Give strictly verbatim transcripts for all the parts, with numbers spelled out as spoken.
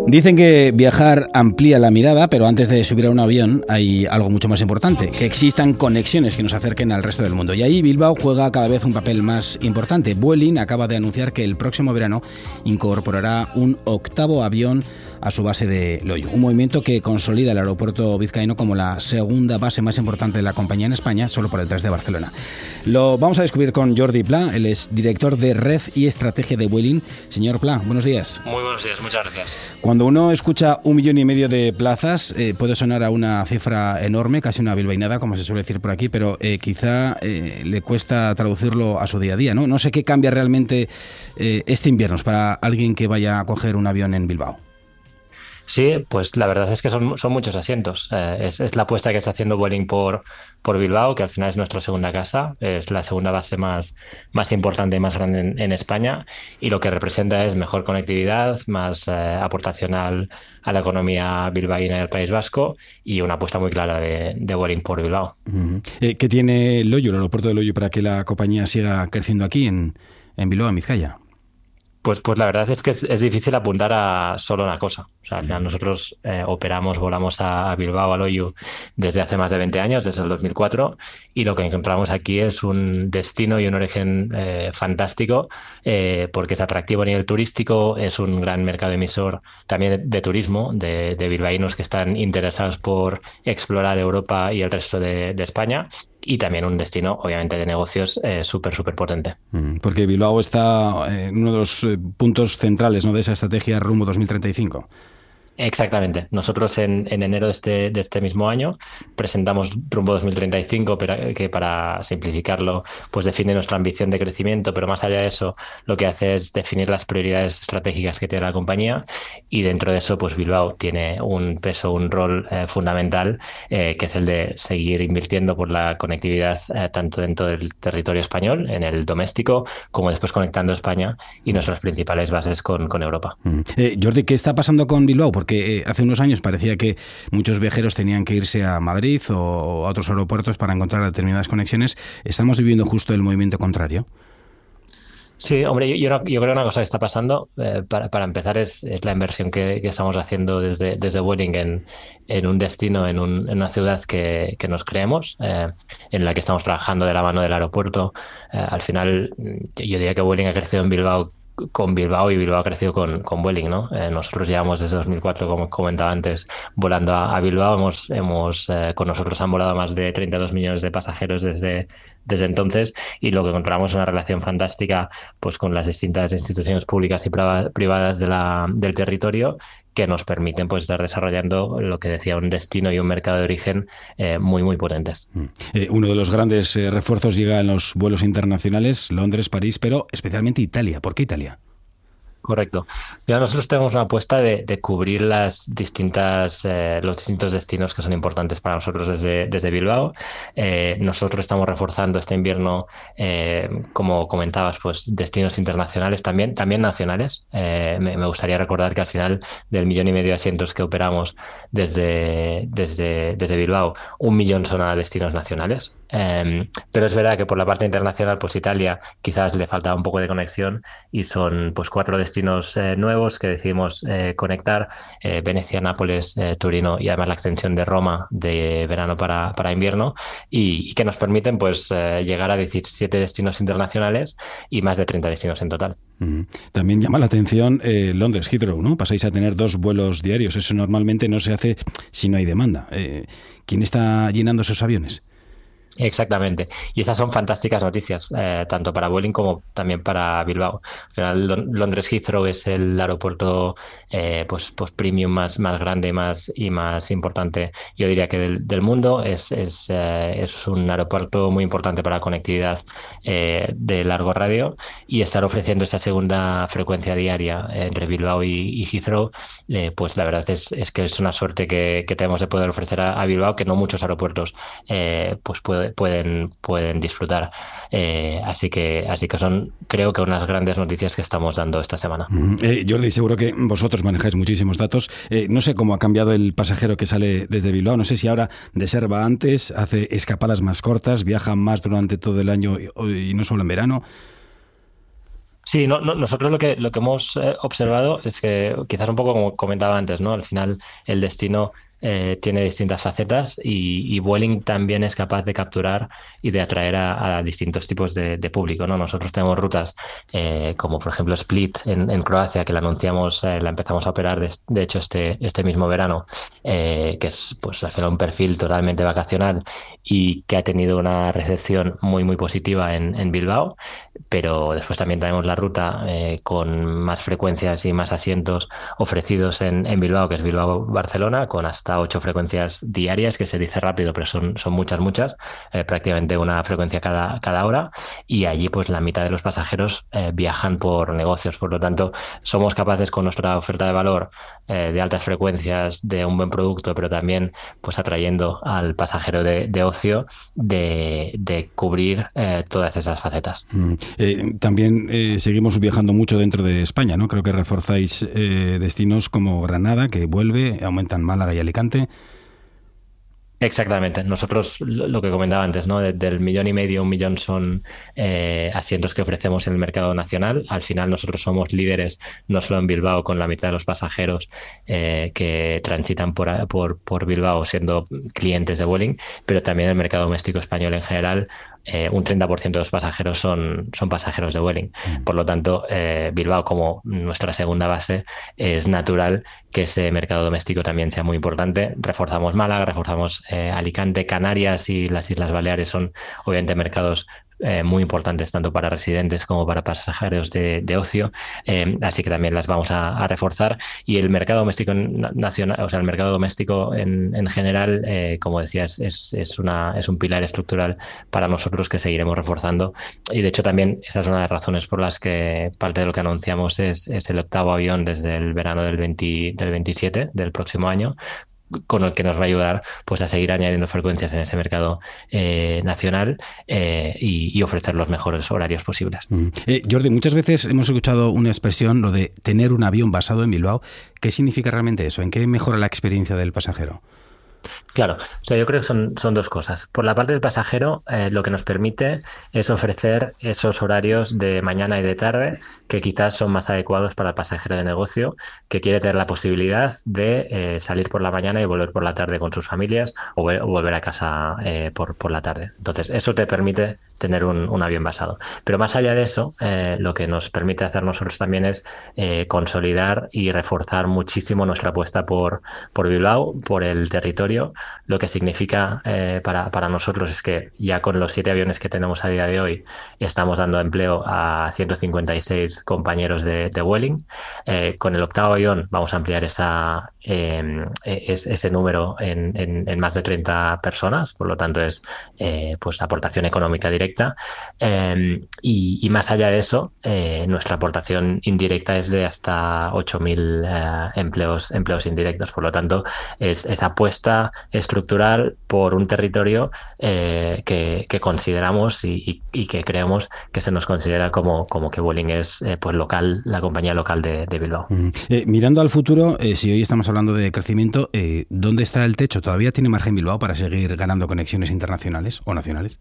Dicen que viajar amplía la mirada, pero antes de subir a un avión hay algo mucho más importante, que existan conexiones que nos acerquen al resto del mundo. Y ahí Bilbao juega cada vez un papel más importante. Vueling acaba de anunciar que el próximo verano incorporará un octavo avión a su base de Loiu, un movimiento que consolida el aeropuerto vizcaíno como la segunda base más importante de la compañía en España, solo por detrás de Barcelona. Lo vamos a descubrir con Jordi Pla, él es director de Red y Estrategia de Vueling. Señor Pla, buenos días. Muy buenos días, muchas gracias. Cuando uno escucha un millón y medio de plazas, eh, puede sonar a una cifra enorme, casi una bilbainada, como se suele decir por aquí, pero eh, quizá eh, le cuesta traducirlo a su día a día, ¿no? No sé qué cambia realmente eh, este invierno para alguien que vaya a coger un avión en Bilbao. Sí, pues la verdad es que son, son muchos asientos. Eh, es, es la apuesta que está haciendo Vueling por, por Bilbao, que al final es nuestra segunda casa, es la segunda base más, más importante y más grande en, en España, y lo que representa es mejor conectividad, más eh, aportación al, a la economía bilbaína del País Vasco y una apuesta muy clara de, de Vueling por Bilbao. Uh-huh. Eh, ¿Qué tiene Loiu, el aeropuerto de Loiu, para que la compañía siga creciendo aquí en, en Bilbao, en Vizcaya? Pues, pues la verdad es que es, es difícil apuntar a solo una cosa. O sea, al final nosotros eh, operamos, volamos a, a Bilbao, a Loiu, desde hace más de veinte años, desde el dos mil cuatro, y lo que encontramos aquí es un destino y un origen eh, fantástico, eh, porque es atractivo a nivel turístico, es un gran mercado emisor también de, de turismo, de, de bilbaínos que están interesados por explorar Europa y el resto de, de España. Y también un destino, obviamente, de negocios eh, súper, súper potente. Porque Bilbao está en uno de los puntos centrales, ¿no?, de esa estrategia rumbo dos mil treinta y cinco. Exactamente. Nosotros en, en enero de este, de este mismo año presentamos Rumbo dos mil treinta y cinco, pero que para simplificarlo, pues define nuestra ambición de crecimiento, pero más allá de eso, lo que hace es definir las prioridades estratégicas que tiene la compañía, y dentro de eso, pues Bilbao tiene un peso, un rol eh, fundamental, eh, que es el de seguir invirtiendo por la conectividad eh, tanto dentro del territorio español, en el doméstico, como después conectando España y nuestras principales bases con, con Europa. Mm. Eh, Jordi, ¿qué está pasando con Bilbao? Porque eh, hace unos años parecía que muchos viajeros tenían que irse a Madrid o a otros aeropuertos para encontrar determinadas conexiones. ¿Estamos viviendo justo el movimiento contrario? Sí, hombre, yo, yo, no, yo creo que una cosa que está pasando, eh, para, para empezar, es, es la inversión que, que estamos haciendo desde, desde Vueling en, en un destino, en, un, en una ciudad que, que nos creemos, eh, en la que estamos trabajando de la mano del aeropuerto. Eh, al final, yo diría que Vueling ha crecido en Bilbao con Bilbao, y Bilbao ha crecido con, con Vueling, ¿no? Eh, nosotros llevamos desde dos mil cuatro, como comentaba antes, volando a, a Bilbao. Hemos, hemos eh, con nosotros han volado más de treinta y dos millones de pasajeros desde, desde entonces, y lo que encontramos es una relación fantástica, pues, con las distintas instituciones públicas y privadas de la, del territorio, que nos permiten, pues, estar desarrollando lo que decía, un destino y un mercado de origen eh, muy, muy potentes. Eh, uno de los grandes eh, refuerzos llega en los vuelos internacionales, Londres, París, pero especialmente Italia. ¿Por qué Italia? Correcto. Ya nosotros tenemos una apuesta de, de cubrir las distintas, eh, los distintos destinos que son importantes para nosotros desde, desde Bilbao. Eh, nosotros estamos reforzando este invierno, eh, como comentabas, pues destinos internacionales también, también nacionales. Eh, me, me gustaría recordar que al final del millón y medio de asientos que operamos desde, desde, desde Bilbao, un millón son a destinos nacionales. Eh, pero es verdad que por la parte internacional, pues Italia quizás le falta un poco de conexión, y son pues cuatro destinos eh, nuevos que decidimos eh, conectar: eh, Venecia, Nápoles, eh, Turino, y además la extensión de Roma de verano para, para invierno, y, y que nos permiten, pues eh, llegar a diecisiete destinos internacionales y más de treinta destinos en total. Uh-huh. También llama la atención eh, Londres Heathrow, ¿no? Pasáis a tener dos vuelos diarios. Eso normalmente no se hace si no hay demanda. Eh, ¿Quién está llenando esos aviones? Exactamente. Y esas son fantásticas noticias, eh, tanto para Vueling como también para Bilbao. Al final, Londres Heathrow es el aeropuerto eh, pues, pues premium más, más grande más, y más importante, yo diría, que del, del mundo. Es, es, eh, es un aeropuerto muy importante para la conectividad eh, de largo radio, y estar ofreciendo esa segunda frecuencia diaria entre Bilbao y, y Heathrow, eh, pues la verdad es, es que es una suerte que, que tenemos de poder ofrecer a, a Bilbao, que no muchos aeropuertos eh, pues pueden pueden pueden disfrutar. Eh, así que así que son, creo que, unas grandes noticias que estamos dando esta semana. Eh, Jordi, seguro que vosotros manejáis muchísimos datos. Eh, no sé cómo ha cambiado el pasajero que sale desde Bilbao. No sé si ahora reserva antes, hace escapadas más cortas, viaja más durante todo el año y, y no solo en verano. Sí, no, no, nosotros lo que, lo que hemos eh, observado es que, quizás un poco como comentaba antes, ¿no? Al final el destino eh, tiene distintas facetas y, y Vueling también es capaz de capturar y de atraer a, a distintos tipos de, de público, ¿no? Nosotros tenemos rutas eh, como por ejemplo Split en, en Croacia, que la anunciamos, eh, la empezamos a operar de, de hecho este, este mismo verano, eh, que es pues al final un perfil totalmente vacacional y que ha tenido una recepción muy, muy positiva en, en Bilbao, pero después también tenemos la ruta eh, con más frecuencias y más asientos ofrecidos en, en Bilbao, que es Bilbao-Barcelona, con hasta ocho frecuencias diarias, que se dice rápido, pero son, son muchas, muchas, eh, prácticamente una frecuencia cada, cada hora, y allí pues la mitad de los pasajeros eh, viajan por negocios, por lo tanto somos capaces con nuestra oferta de valor eh, de altas frecuencias, de un buen producto, pero también pues atrayendo al pasajero de, de ocio, de, de cubrir eh, todas esas facetas. Mm. Eh, también eh, seguimos viajando mucho dentro de España, ¿no? Creo que reforzáis eh, destinos como Granada, que vuelve, aumentan Málaga y Alicante. Exactamente. Nosotros, lo lo que comentaba antes, ¿no? De- del millón y medio, un millón son eh, asientos que ofrecemos en el mercado nacional. Al final nosotros somos líderes no solo en Bilbao, con la mitad de los pasajeros eh, que transitan por, a- por, por Bilbao siendo clientes de Vueling, pero también el mercado doméstico español en general. Eh, un treinta por ciento de los pasajeros son, son pasajeros de Vueling. Mm. Por lo tanto, eh, Bilbao como nuestra segunda base, es natural que ese mercado doméstico también sea muy importante. Reforzamos Málaga, reforzamos eh, Alicante, Canarias y las Islas Baleares son obviamente mercados eh, muy importantes tanto para residentes como para pasajeros de, de ocio, eh, así que también las vamos a, a reforzar. Y el mercado doméstico na- nacional, o sea, el mercado doméstico en, en general, eh, como decías, es, es, una, es un pilar estructural para nosotros que seguiremos reforzando. Y de hecho también esa es una de las razones por las que parte de lo que anunciamos es, es el octavo avión desde el verano del veinte, del veintisiete del próximo año, con el que nos va a ayudar pues a seguir añadiendo frecuencias en ese mercado eh, nacional eh, y, y ofrecer los mejores horarios posibles. Mm. Eh, Jordi, muchas veces hemos escuchado una expresión, lo de tener un avión basado en Bilbao. ¿Qué significa realmente eso? ¿En qué mejora la experiencia del pasajero? Claro, o sea, yo creo que son, son dos cosas. Por la parte del pasajero, eh, lo que nos permite es ofrecer esos horarios de mañana y de tarde que quizás son más adecuados para el pasajero de negocio, que quiere tener la posibilidad de eh, salir por la mañana y volver por la tarde con sus familias o, ve- o volver a casa eh, por, por la tarde. Entonces, eso te permite tener un, un avión basado. Pero más allá de eso, eh, lo que nos permite hacer nosotros también es eh, consolidar y reforzar muchísimo nuestra apuesta por, por Bilbao, por el territorio. Lo que significa eh, para, para nosotros es que ya con los siete aviones que tenemos a día de hoy estamos dando empleo a ciento cincuenta y seis compañeros de, de Vueling. Eh, con el octavo avión vamos a ampliar esa, eh, es, ese número en, en, en más de treinta personas, por lo tanto es eh, pues aportación económica directa. Eh, y, y más allá de eso, eh, nuestra aportación indirecta es de hasta ocho mil eh, empleos, empleos indirectos. Por lo tanto, es esa apuesta estructural por un territorio eh, que, que consideramos y, y, y que creemos que se nos considera como, como que Vueling es eh, pues local, la compañía local de, de Bilbao. Mm. Eh, mirando al futuro, eh, si hoy estamos hablando de crecimiento, eh, ¿dónde está el techo? ¿Todavía tiene margen Bilbao para seguir ganando conexiones internacionales o nacionales?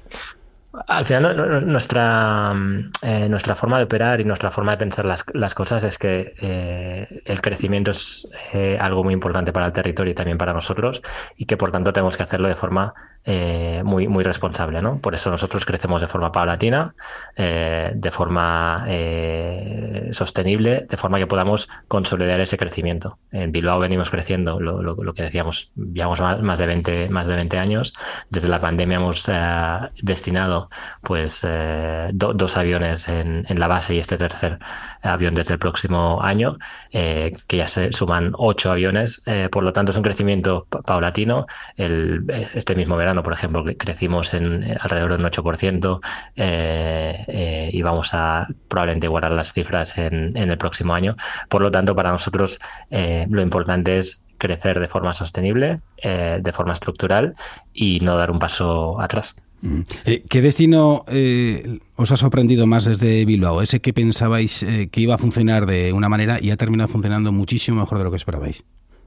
Al final, no- no- nuestra, mm, eh, nuestra forma de operar y nuestra forma de pensar las, las cosas es que eh, el crecimiento es eh, algo muy importante para el territorio y también para nosotros, y que por tanto tenemos que hacerlo de forma eh, muy, muy responsable, ¿no? Por eso nosotros crecemos de forma paulatina, eh, de forma eh, sostenible, de forma que podamos consolidar ese crecimiento. En Bilbao venimos creciendo, lo, lo- lo que decíamos, llevamos más, más de veinte, más de veinte años. Desde la pandemia hemos eh, destinado pues eh, do- dos aviones en, en la base y este tercer avión desde el próximo año, eh, que ya se suman ocho aviones. Eh, por lo tanto, es un crecimiento pa- paulatino. El, este mismo verano, por ejemplo, cre- crecimos en eh, alrededor de un ocho por ciento eh, eh, y vamos a probablemente igualar las cifras en, en el próximo año. Por lo tanto, para nosotros eh, lo importante es crecer de forma sostenible, eh, de forma estructural y no dar un paso atrás. Mm. Eh, ¿Qué destino eh, os ha sorprendido más desde Bilbao? Ese que pensabais eh, que iba a funcionar de una manera y ha terminado funcionando muchísimo mejor de lo que esperabais.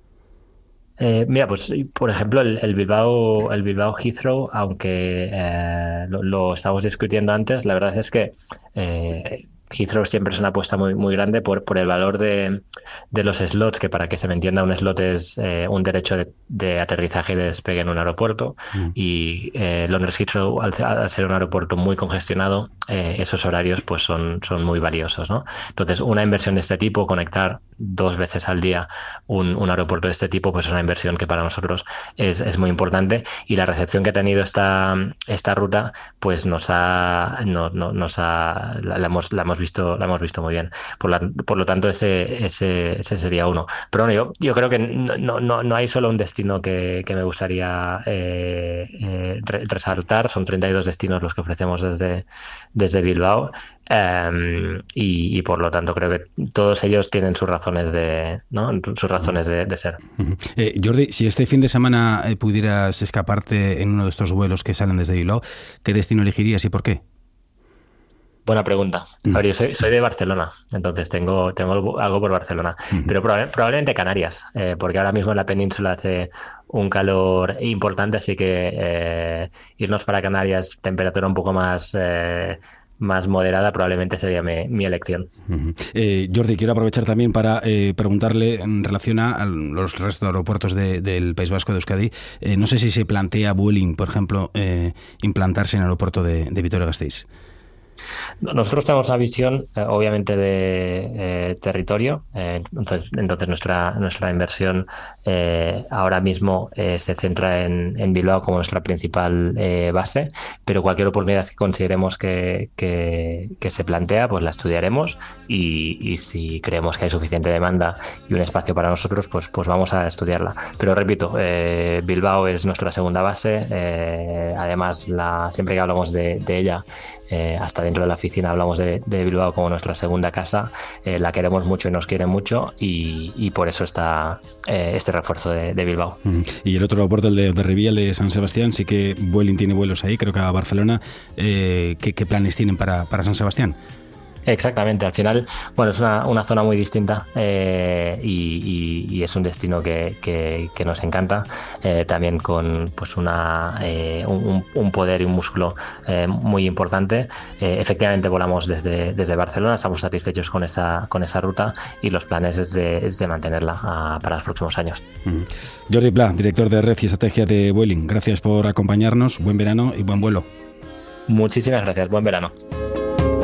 Eh, mira, pues por ejemplo el, el Bilbao, el Bilbao Heathrow, aunque eh, lo, lo estábamos discutiendo antes, la verdad es que eh, Heathrow siempre es una apuesta muy, muy grande por, por el valor de, de los slots, que para que se me entienda, un slot es eh, un derecho de, de aterrizaje y de despegue en un aeropuerto. Mm. Y eh, Londres Heathrow, al, al ser un aeropuerto muy congestionado, eh, esos horarios pues son, son muy valiosos, ¿no? Entonces, una inversión de este tipo, conectar dos veces al día un, un aeropuerto de este tipo, pues es una inversión que para nosotros es, es muy importante. Y la recepción que ha tenido esta, esta ruta, pues nos ha, no, no, nos ha la, la, hemos, la hemos visto, la hemos visto muy bien. Por, la, por lo tanto, ese, ese, ese sería uno. Pero bueno, yo, yo creo que no, no, no hay solo un destino que, que me gustaría eh, eh, resaltar. Son treinta y dos destinos los que ofrecemos desde, desde Bilbao. Um, y, y por lo tanto creo que todos ellos tienen sus razones de, ¿no? sus razones de, de ser. Eh, Jordi, si este fin de semana eh, pudieras escaparte en uno de estos vuelos que salen desde Bilbao, ¿qué destino elegirías y por qué? Buena pregunta. A ver, yo soy, soy de Barcelona, entonces tengo, tengo algo por Barcelona, uh-huh. pero probable, probablemente Canarias, eh, porque ahora mismo en la península hace un calor importante, así que eh, irnos para Canarias, temperatura un poco más... Eh, más moderada, probablemente sería mi, mi elección. Uh-huh. Eh, Jordi, quiero aprovechar también para eh, preguntarle en relación a los restos de aeropuertos de, del País Vasco, de Euskadi. Eh, no sé si se plantea Vueling, por ejemplo, eh, implantarse en el aeropuerto de, de Vitoria-Gasteiz. Nosotros tenemos una visión, eh, obviamente, de eh, territorio. Eh, entonces, entonces nuestra nuestra inversión eh, ahora mismo eh, se centra en, en Bilbao como nuestra principal eh, base, pero cualquier oportunidad que consideremos que, que, que se plantea, pues la estudiaremos y, y si creemos que hay suficiente demanda y un espacio para nosotros, pues, pues vamos a estudiarla. Pero repito, eh, Bilbao es nuestra segunda base. Eh, además, la, siempre que hablamos de, de ella, eh, hasta dentro de la oficina hablamos de, de Bilbao como nuestra segunda casa. Eh, la queremos mucho y nos quieren mucho y, y por eso está eh, este refuerzo de, de Bilbao. Y el otro aeropuerto, el de, de Rivial de San Sebastián, sí que Vueling tiene vuelos ahí, creo que a Barcelona. Eh, ¿qué, ¿Qué planes tienen para, para San Sebastián? Exactamente, al final, bueno, es una, una zona muy distinta eh, y, y, y es un destino que, que, que nos encanta, eh, también con pues una eh, un, un poder y un músculo eh, muy importante. Eh, efectivamente volamos desde, desde Barcelona, estamos satisfechos con esa con esa ruta y los planes es de, es de mantenerla a, para los próximos años. Mm. Jordi Pla, director de Red y Estrategia de Vueling, gracias por acompañarnos, buen verano y buen vuelo. Muchísimas gracias, buen verano.